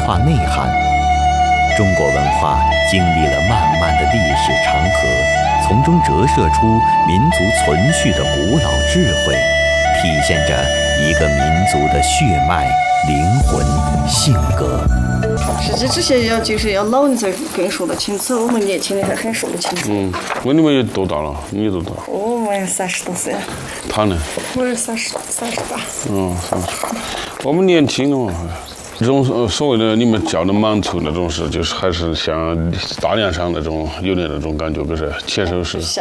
化内涵。中国文化经历了漫漫的历史长河，从中折射出民族存续的古老智慧，体现着一个民族的血脉、灵魂、性格。 实际这些就是要老人才更说得清楚，我们年轻人还很说不清楚。 问你们有多大了？你多大？ 我们30多岁。 他呢？ 我是38。 30。我们年轻的嘛。这种所谓的你们叫的满族那种事，就是还是像大凉山那种有点那种感觉，不是牵手式。